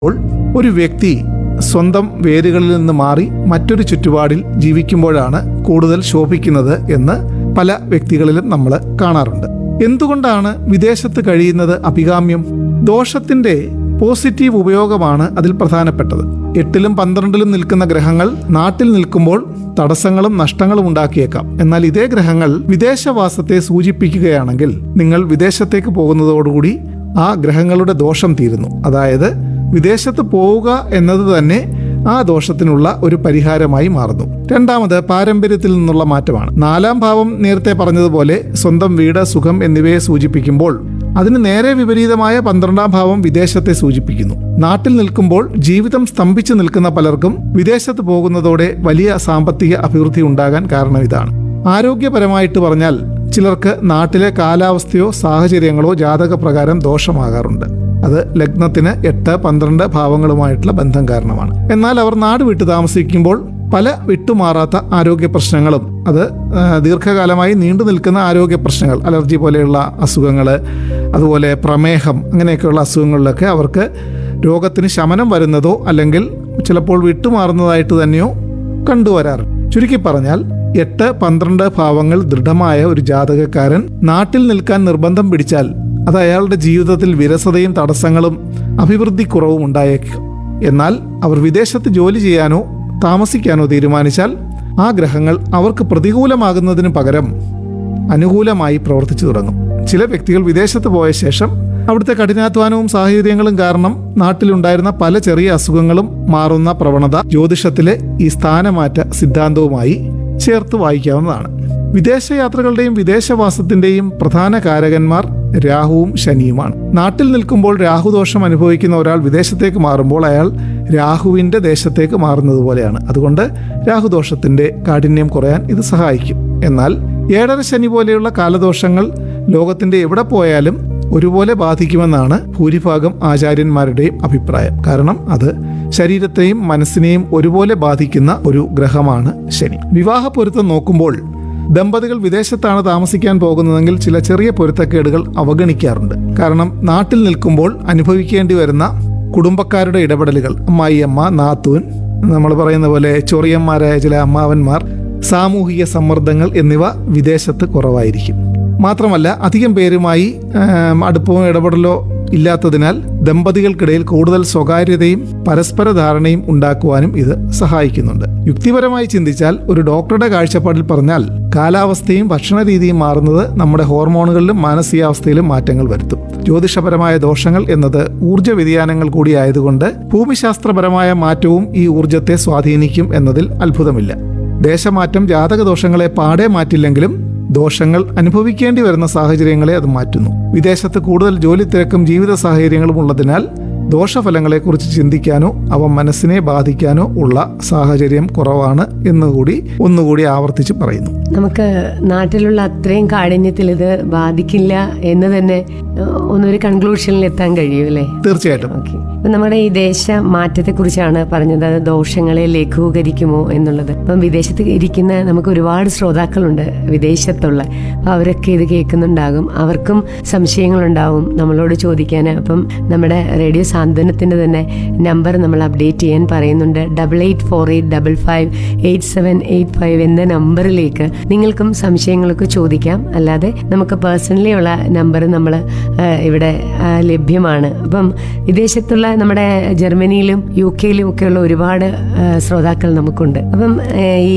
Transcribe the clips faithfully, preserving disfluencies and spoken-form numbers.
അപ്പോൾ ഒരു വ്യക്തി സ്വന്തം വേരുകളിൽ നിന്ന് മാറി മറ്റൊരു ചുറ്റുപാടിൽ ജീവിക്കുമ്പോഴാണ് കൂടുതൽ ശോഭിക്കുന്നത് എന്ന് പല വ്യക്തികളിലും നമ്മൾ കാണാറുണ്ട്. എന്തുകൊണ്ടാണ് വിദേശത്ത് കഴിയുന്നത് അഭികാമ്യം? ദോഷത്തിന്റെ പോസിറ്റീവ് ഉപയോഗമാണ് അതിൽ പ്രധാനപ്പെട്ടത്. എട്ടിലും പന്ത്രണ്ടിലും നിൽക്കുന്ന ഗ്രഹങ്ങൾ നാട്ടിൽ നിൽക്കുമ്പോൾ തടസ്സങ്ങളും നഷ്ടങ്ങളും ഉണ്ടാക്കിയേക്കാം. എന്നാൽ ഇതേ ഗ്രഹങ്ങൾ വിദേശവാസത്തെ സൂചിപ്പിക്കുകയാണെങ്കിൽ നിങ്ങൾ വിദേശത്തേക്ക് പോകുന്നതോടുകൂടി ആ ഗ്രഹങ്ങളുടെ ദോഷം തീരുന്നു. അതായത് വിദേശത്ത് പോവുക എന്നത് തന്നെ ആ ദോഷത്തിനുള്ള ഒരു പരിഹാരമായി മാറുന്നു. രണ്ടാമത് പാരമ്പര്യത്തിൽ നിന്നുള്ള മാറ്റമാണ്. നാലാം ഭാവം നേരത്തെ പറഞ്ഞതുപോലെ സ്വന്തം വീട്, സുഖം എന്നിവയെ സൂചിപ്പിക്കുമ്പോൾ അതിന് നേരെ വിപരീതമായ പന്ത്രണ്ടാം ഭാവം വിദേശത്തെ സൂചിപ്പിക്കുന്നു. നാട്ടിൽ നിൽക്കുമ്പോൾ ജീവിതം സ്തംഭിച്ചു നിൽക്കുന്ന പലർക്കും വിദേശത്ത് പോകുന്നതോടെ വലിയ സാമ്പത്തിക അഭിവൃദ്ധി ഉണ്ടാകാൻ കാരണം ഇതാണ്. ആരോഗ്യപരമായിട്ട് പറഞ്ഞാൽ ചിലർക്ക് നാട്ടിലെ കാലാവസ്ഥയോ സാഹചര്യങ്ങളോ ജാതകപ്രകാരം ദോഷമാകാറുണ്ട്. അത് ലഗ്നത്തിന് എട്ട് പന്ത്രണ്ട് ഭാവങ്ങളുമായിട്ടുള്ള ബന്ധം കാരണമാണ്. എന്നാൽ അവർ നാട് വിട്ടു താമസിക്കുമ്പോൾ പല വിട്ടുമാറാത്ത ആരോഗ്യ പ്രശ്നങ്ങളും, അത് ദീർഘകാലമായി നീണ്ടു നിൽക്കുന്ന ആരോഗ്യ പ്രശ്നങ്ങൾ, അലർജി പോലെയുള്ള അസുഖങ്ങൾ, അതുപോലെ പ്രമേഹം, അങ്ങനെയൊക്കെയുള്ള അസുഖങ്ങളിലൊക്കെ അവർക്ക് രോഗത്തിന് ശമനം വരുന്നതോ അല്ലെങ്കിൽ ചിലപ്പോൾ വിട്ടുമാറുന്നതായിട്ട് തന്നെയോ കണ്ടുവരാറുണ്ട്. ചുരുക്കി പറഞ്ഞാൽ എട്ട് പന്ത്രണ്ട് ഭാവങ്ങൾ ദൃഢമായ ഒരു ജാതകക്കാരൻ നാട്ടിൽ നിൽക്കാൻ നിർബന്ധം പിടിച്ചാൽ അത് അയാളുടെ ജീവിതത്തിൽ വിരസതയും തടസ്സങ്ങളും അഭിവൃദ്ധി കുറവും ഉണ്ടായേക്കും. എന്നാൽ അവർ വിദേശത്ത് ജോലി ചെയ്യാനോ താമസിക്കാനോ തീരുമാനിച്ചാൽ ആ ഗ്രഹങ്ങൾ അവർക്ക് പ്രതികൂലമാകുന്നതിന് പകരം അനുകൂലമായി പ്രവർത്തിച്ചു തുടങ്ങും. ചില വ്യക്തികൾ വിദേശത്ത് പോയ ശേഷം അവിടുത്തെ കഠിനാധ്വാനവും സാഹചര്യങ്ങളും കാരണം നാട്ടിലുണ്ടായിരുന്ന പല ചെറിയ അസുഖങ്ങളും മാറുന്ന പ്രവണത ജ്യോതിഷത്തിലെ ഈ സ്ഥാനമാറ്റ സിദ്ധാന്തവുമായി ചേർത്ത് വായിക്കാവുന്നതാണ്. വിദേശയാത്രകളുടെയും വിദേശവാസത്തിന്റെയും പ്രധാന കാരകന്മാർ രാഹുവും ശനിയുമാണ്. നാട്ടിൽ നിൽക്കുമ്പോൾ രാഹുദോഷം അനുഭവിക്കുന്ന ഒരാൾ വിദേശത്തേക്ക് മാറുമ്പോൾ അയാൾ രാഹുവിന്റെ ദേശത്തേക്ക് മാറുന്നത് പോലെയാണ്. അതുകൊണ്ട് രാഹുദോഷത്തിന്റെ കാഠിന്യം കുറയാൻ ഇത് സഹായിക്കും. എന്നാൽ ഏഴര ശനി പോലെയുള്ള കാലദോഷങ്ങൾ ലോകത്തിന്റെ എവിടെ പോയാലും ഒരുപോലെ ബാധിക്കുമെന്നാണ് ഭൂരിഭാഗം ആചാര്യന്മാരുടെയും അഭിപ്രായം. കാരണം അത് ശരീരത്തെയും മനസ്സിനെയും ഒരുപോലെ ബാധിക്കുന്ന ഒരു ഗ്രഹമാണ് ശനി. വിവാഹ പൊരുത്തം നോക്കുമ്പോൾ ദമ്പതികൾ വിദേശത്താണ് താമസിക്കാൻ പോകുന്നതെങ്കിൽ ചില ചെറിയ പൊരുത്തക്കേടുകൾ അവഗണിക്കാറുണ്ട്. കാരണം നാട്ടിൽ നിൽക്കുമ്പോൾ അനുഭവിക്കേണ്ടി വരുന്ന കുടുംബക്കാരുടെ ഇടപെടലുകൾ, അമ്മായിയമ്മ, നാത്തൂൻ, നമ്മൾ പറയുന്ന പോലെ ചൊറിയന്മാരായ ചില അമ്മാവന്മാർ, സാമൂഹിക സമ്മർദ്ദങ്ങൾ എന്നിവ വിദേശത്ത് കുറവായിരിക്കും. മാത്രമല്ല അധികം പേരുമായി അടുപ്പമോ ഇടപെടലോ ഇല്ലാത്തതിനാൽ ദമ്പതികൾക്കിടയിൽ കൂടുതൽ സ്വകാര്യതയും പരസ്പര ധാരണയും ഉണ്ടാക്കുവാനും ഇത് സഹായിക്കുന്നുണ്ട്. യുക്തിപരമായി ചിന്തിച്ചാൽ ഒരു ഡോക്ടറുടെ കാഴ്ചപ്പാടിൽ പറഞ്ഞാൽ കാലാവസ്ഥയും ഭക്ഷണരീതിയും മാറുന്നത് നമ്മുടെ ഹോർമോണുകളിലും മാനസികാവസ്ഥയിലും മാറ്റങ്ങൾ വരുത്തും. ജ്യോതിഷപരമായ ദോഷങ്ങൾ എന്നത് ഊർജ്ജ വ്യതിയാനങ്ങൾ കൂടിയായതുകൊണ്ട് ഭൂമിശാസ്ത്രപരമായ മാറ്റവും ഈ ഊർജ്ജത്തെ സ്വാധീനിക്കും എന്നതിൽ അത്ഭുതമില്ല. ദേശമാറ്റം ജാതകദോഷങ്ങളെ പാടെ മാറ്റില്ലെങ്കിലും ദോഷങ്ങൾ അനുഭവിക്കേണ്ടി വരുന്ന സാഹചര്യങ്ങളെ അത് മാറ്റുന്നു. വിദേശത്ത് കൂടുതൽ ജോലി തിരക്കും ജീവിത സാഹചര്യങ്ങളും ഉള്ളതിനാൽ ദോഷഫലങ്ങളെക്കുറിച്ച് ചിന്തിക്കാനോ അവ മനസ്സിനെ ബാധിക്കാനോ ഉള്ള സാഹചര്യം കുറവാണ് എന്നുകൂടി ഒന്നുകൂടി ആവർത്തിച്ച് പറയുന്നു. നമുക്ക് നാട്ടിലുള്ള അത്രയും കാഠിന്യത്തിൽ ഇത് ബാധിക്കില്ല എന്ന് തന്നെ ഒന്നൊരു കൺക്ലൂഷനിൽ എത്താൻ കഴിയും അല്ലേ? തീർച്ചയായിട്ടും. ഓക്കെ, ഇപ്പം നമ്മുടെ ഈ ദേശ മാറ്റത്തെ കുറിച്ചാണ് പറഞ്ഞത്. അത് ദോഷങ്ങളെ ലഘൂകരിക്കുമോ എന്നുള്ളത്. ഇപ്പം വിദേശത്ത് ഇരിക്കുന്ന നമുക്ക് ഒരുപാട് ശ്രോതാക്കളുണ്ട് വിദേശത്തുള്ള. അപ്പം അവരൊക്കെ ഇത് കേൾക്കുന്നുണ്ടാകും, അവർക്കും സംശയങ്ങളുണ്ടാവും നമ്മളോട് ചോദിക്കാൻ. അപ്പം നമ്മുടെ റേഡിയോ സാന്ത്വനത്തിൻ്റെ തന്നെ നമ്പർ നമ്മൾ അപ്ഡേറ്റ് ചെയ്യാൻ പറയുന്നുണ്ട്. Double eight four eight double five eight seven eight five എന്ന നമ്പറിലേക്ക് നിങ്ങൾക്കും സംശയങ്ങളൊക്കെ ചോദിക്കാം. അല്ലാതെ നമുക്ക് പേഴ്സണലി ഉള്ള നമ്പർ നമ്മൾ ഇവിടെ ലഭ്യമാണ്. അപ്പം വിദേശത്തുള്ള നമ്മുടെ ജർമ്മനിയിലും യു കെയിലും ഒക്കെയുള്ള ഒരുപാട് ശ്രോതാക്കൾ നമുക്കുണ്ട്. അപ്പം ഈ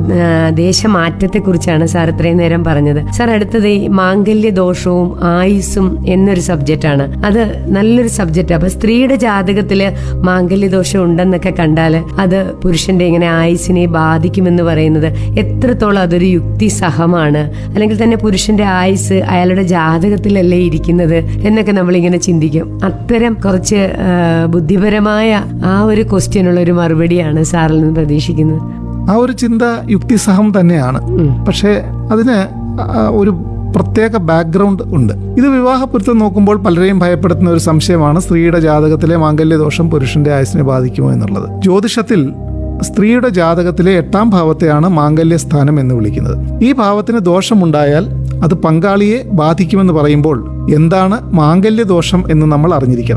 ദേശമാറ്റത്തെക്കുറിച്ചാണ് സാർ ഇത്രയും നേരം പറഞ്ഞത്. സാർ, അടുത്തത് ഈ മാംഗല്യ ദോഷവും ആയുസ്സും എന്നൊരു സബ്ജക്റ്റാണ്. അത് നല്ലൊരു സബ്ജക്റ്റ്. അപ്പൊ സ്ത്രീയുടെ ജാതകത്തില് മാംഗല്യദോഷം ഉണ്ടെന്നൊക്കെ കണ്ടാൽ അത് പുരുഷന്റെ ഇങ്ങനെ ആയുസിനെ ബാധിക്കുമെന്ന് പറയുന്നത് എത്രത്തോളം അതൊരു യുക്തിസഹമാണ്? അല്ലെങ്കിൽ തന്നെ പുരുഷന്റെ ആയുസ് അയാളുടെ ജാതകത്തിലല്ലേ ഇരിക്കുന്നത് എന്നൊക്കെ നമ്മളിങ്ങനെ ചിന്തിക്കും. അത്തരം കുറച്ച് ബുദ്ധിപരമായ ആ ഒരു ക്വസ്റ്റ്യനുള്ള ഒരു മറുപടിയാണ് സാറിൽ നിന്ന് പ്രതീക്ഷിക്കുന്നത്. ആ ഒരു ചിന്ത യുക്തിസഹം തന്നെയാണ്. പക്ഷേ അതിന് ഒരു പ്രത്യേക ബാക്ക്ഗ്രൗണ്ട് ഉണ്ട്. ഇത് വിവാഹപ്പൊരുത്തം നോക്കുമ്പോൾ പലരെയും ഭയപ്പെടുത്തുന്ന ഒരു സംശയമാണ് സ്ത്രീയുടെ ജാതകത്തിലെ മാംഗല്യദോഷം പുരുഷന്റെ ആയുസ്സിനെ ബാധിക്കുമോ എന്നുള്ളത്. ജ്യോതിഷത്തിൽ സ്ത്രീയുടെ ജാതകത്തിലെ എട്ടാം ഭാവത്തെയാണ് മാംഗല്യസ്ഥാനം എന്ന് വിളിക്കുന്നത്. ഈ ഭാവത്തിന് ദോഷമുണ്ടായാൽ അത് പങ്കാളിയെ ബാധിക്കുമെന്ന് പറയുമ്പോൾ എന്താണ് മാംഗല്യദോഷം എന്ന് നമ്മൾ അറിഞ്ഞിരിക്കണം.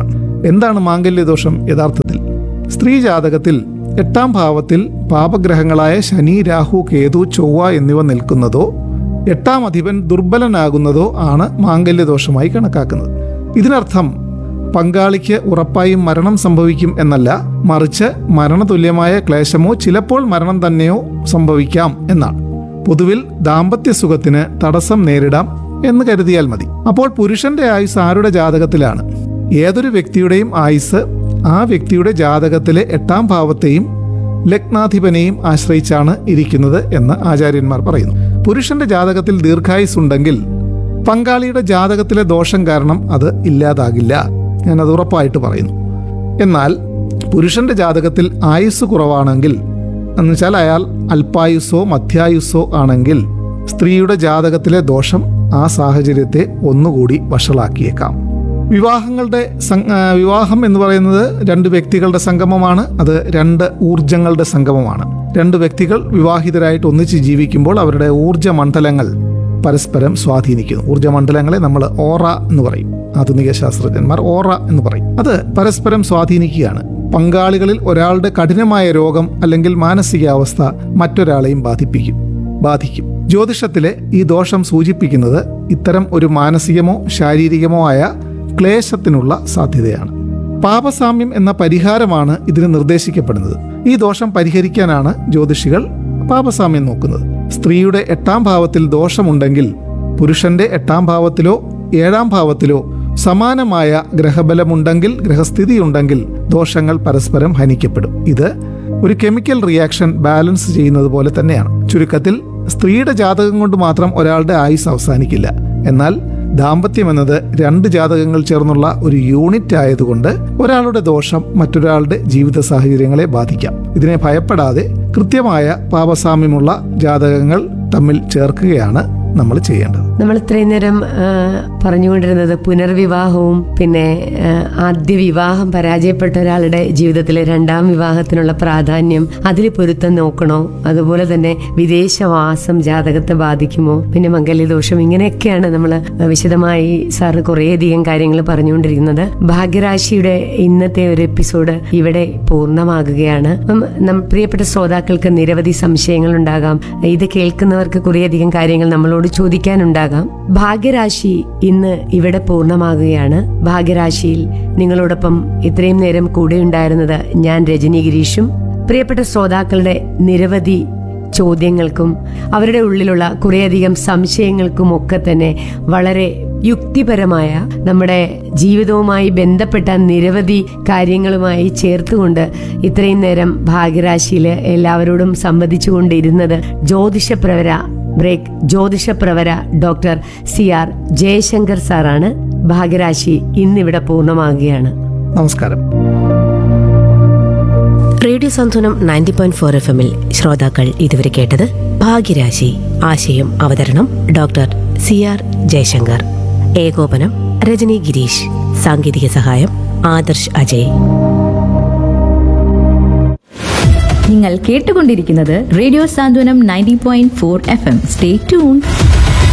എന്താണ് മാംഗല്യദോഷം യഥാർത്ഥത്തിൽ? സ്ത്രീ ജാതകത്തിൽ എട്ടാം ഭാവത്തിൽ പാപഗ്രഹങ്ങളായ ശനി, രാഹു, കേതു, ചൊവ്വ എന്നിവ നിൽക്കുന്നതോ എട്ടാം അധിപൻ ദുർബലനാകുന്നതോ ആണ് മാംഗല്യദോഷമായി കണക്കാക്കുന്നത്. ഇതിനർത്ഥം പങ്കാളിക്ക് ഉറപ്പായും മരണം സംഭവിക്കും എന്നല്ല, മറിച്ച് മരണതുല്യമായ ക്ലേശമോ ചിലപ്പോൾ മരണം തന്നെയോ സംഭവിക്കാം എന്നാണ്. പൊതുവിൽ ദാമ്പത്യ സുഖത്തിന് തടസ്സം നേരിടാം എന്ന് കരുതിയാൽ മതി. അപ്പോൾ പുരുഷന്റെ ആയുസ് ആരുടെ ജാതകത്തിലാണ്? ഏതൊരു വ്യക്തിയുടെയും ആയുസ് ആ വ്യക്തിയുടെ ജാതകത്തിലെ എട്ടാം ഭാവത്തെയും ലഗ്നാധിപനെയും ആശ്രയിച്ചാണ് ഇരിക്കുന്നത് എന്ന് ആചാര്യന്മാർ പറയുന്നു. പുരുഷന്റെ ജാതകത്തിൽ ദീർഘായുസ് ഉണ്ടെങ്കിൽ പങ്കാളിയുടെ ജാതകത്തിലെ ദോഷം കാരണം അത് ഇല്ലാതാകില്ല, ഞാനത് ഉറപ്പായിട്ട് പറയുന്നു. എന്നാൽ പുരുഷന്റെ ജാതകത്തിൽ ആയുസ് കുറവാണെങ്കിൽ, എന്നുവെച്ചാൽ അയാൾ അല്പായുസ്സോ മധ്യായുസ്സോ ആണെങ്കിൽ, സ്ത്രീയുടെ ജാതകത്തിലെ ദോഷം ആ സാഹചര്യത്തെ ഒന്നുകൂടി വഷളാക്കിയേക്കാം. വിവാഹങ്ങളുടെ വിവാഹം എന്ന് പറയുന്നത് രണ്ട് വ്യക്തികളുടെ സംഗമമാണ്. അത് രണ്ട് ഊർജങ്ങളുടെ സംഗമമാണ്. രണ്ട് വ്യക്തികൾ വിവാഹിതരായിട്ട് ഒന്നിച്ച് ജീവിക്കുമ്പോൾ അവരുടെ ഊർജ മണ്ഡലങ്ങൾ പരസ്പരം സ്വാധീനിക്കുന്നു. ഊർജ്ജമണ്ഡലങ്ങളെ നമ്മൾ ഓറ എന്ന് പറയും, ആധുനിക ശാസ്ത്രജ്ഞന്മാർ ഓറ എന്ന് പറയും. അത് പരസ്പരം സ്വാധീനിക്കുകയാണ്. പങ്കാളികളിൽ ഒരാളുടെ കഠിനമായ രോഗം അല്ലെങ്കിൽ മാനസികാവസ്ഥ മറ്റൊരാളെയും ബാധിപ്പിക്കും ബാധിക്കും ജ്യോതിഷത്തിലെ ഈ ദോഷം സൂചിപ്പിക്കുന്നത് ഇത്തരം ഒരു മാനസികമോ ശാരീരികമോ ആയ ക്ലേശത്തിനുള്ള സാധ്യതയാണ്. പാപസാമ്യം എന്ന പരിഹാരമാണ് ഇതിന് നിർദ്ദേശിക്കപ്പെടുന്നത്. ഈ ദോഷം പരിഹരിക്കാനാണ് ജ്യോതിഷികൾ പാപസാമ്യം നോക്കുന്നത്. സ്ത്രീയുടെ എട്ടാം ഭാവത്തിൽ ദോഷമുണ്ടെങ്കിൽ പുരുഷന്റെ എട്ടാം ഭാവത്തിലോ ഏഴാം ഭാവത്തിലോ സമാനമായ ഗ്രഹബലമുണ്ടെങ്കിൽ, ഗ്രഹസ്ഥിതിയുണ്ടെങ്കിൽ ദോഷങ്ങൾ പരസ്പരം ഹനിക്കപ്പെടും. ഇത് ഒരു കെമിക്കൽ റിയാക്ഷൻ ബാലൻസ് ചെയ്യുന്നത് പോലെ തന്നെയാണ്. ചുരുക്കത്തിൽ സ്ത്രീയുടെ ജാതകം കൊണ്ട് മാത്രം ഒരാളുടെ ആയുസ് അവസാനിക്കില്ല. എന്നാൽ ദാമ്പത്യം എന്നത് രണ്ട് ജാതകങ്ങൾ ചേർന്നുള്ള ഒരു യൂണിറ്റ് ആയതുകൊണ്ട് ഒരാളുടെ ദോഷം മറ്റൊരാളുടെ ജീവിത സാഹചര്യങ്ങളെ ബാധിക്കാം. ഇതിനെ ഭയപ്പെടാതെ കൃത്യമായ പാപസാമ്യമുള്ള ജാതകങ്ങൾ തമ്മിൽ ചേർക്കുകയാണ് നമ്മൾ ചെയ്യേണ്ടത്. നമ്മൾ ഇത്രയും നേരം പറഞ്ഞുകൊണ്ടിരുന്നത് പുനർവിവാഹവും പിന്നെ ആദ്യ വിവാഹം പരാജയപ്പെട്ട ഒരാളുടെ ജീവിതത്തിലെ രണ്ടാം വിവാഹത്തിനുള്ള പ്രാധാന്യം, അതിൽ പൊരുത്തം നോക്കണോ, അതുപോലെ തന്നെ വിദേശവാസം ജാതകത്തെ ബാധിക്കുമോ, പിന്നെ മംഗല്യദോഷം, ഇങ്ങനെയൊക്കെയാണ് നമ്മൾ വിശദമായി സാറ് കുറേയധികം കാര്യങ്ങൾ പറഞ്ഞുകൊണ്ടിരിക്കുന്നത്. ഭാഗ്യരാശിയുടെ ഇന്നത്തെ ഒരു എപ്പിസോഡ് ഇവിടെ പൂർണ്ണമാകുകയാണ്. അപ്പം പ്രിയപ്പെട്ട ശ്രോതാക്കൾക്ക് നിരവധി സംശയങ്ങൾ ഉണ്ടാകാം. ഇത് കേൾക്കുന്നവർക്ക് കുറേയധികം കാര്യങ്ങൾ നമ്മളോട് ചോദിക്കാനുണ്ടാകാം. ഭാഗ്യരാശി ഇന്ന് ഇവിടെ പൂർണ്ണമാകുകയാണ്. ഭാഗ്യരാശിയിൽ നിങ്ങളോടൊപ്പം ഇത്രയും നേരം കൂടെ ഉണ്ടായിരുന്നത് ഞാൻ രജനി ഗിരീഷും. പ്രിയപ്പെട്ട ശ്രോതാക്കളുടെ നിരവധി ചോദ്യങ്ങൾക്കും അവരുടെ ഉള്ളിലുള്ള കുറേയധികം സംശയങ്ങൾക്കും ഒക്കെ തന്നെ വളരെ യുക്തിപരമായ നമ്മുടെ ജീവിതവുമായി ബന്ധപ്പെട്ട നിരവധി കാര്യങ്ങളുമായി ചേർത്തുകൊണ്ട് ഇത്രയും നേരം ഭാഗ്യരാശിയിൽ എല്ലാവരോടും സംവദിച്ചുകൊണ്ടിരുന്നത് ജ്യോതിഷപ്രവര break ജ്യോതിഷപ്രവര doctor C R Jaishankar സാറാണ്. ഭാഗ്യരാശി ഇന്നിവിടെ പൂർണ്ണമാകുകയാണ്. നമസ്കാരം. റേഡിയോ സാന്ത്വനം നയൻറ്റി പോയിന്റ് ഫോർ എഫ് എമ്മിൽ ശ്രോതാക്കൾ ഇതുവരെ കേട്ടത് ഭാഗ്യരാശി. ആശയം അവതരണം ഡോക്ടർ സി ആർ ജയശങ്കർ. ഏകോപനം രജനി ഗിരീഷ്. സാങ്കേതിക സഹായം ആദർശ് അജയ്. നിങ്ങൾ കേട്ടുകൊണ്ടിരിക്കുന്നത് റേഡിയോ സാന്ത്വനം ninety point four F M. Stay tuned.